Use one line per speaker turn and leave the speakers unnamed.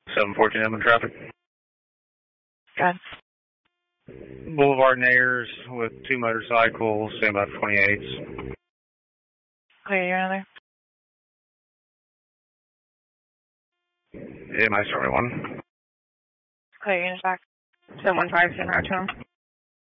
714 M in traffic.
Good.
Boulevard Nayers with two motorcycles, same about 28s.
Clear, you're another.
Yeah, nice 21.
Clear, unit back. 715, send route to him.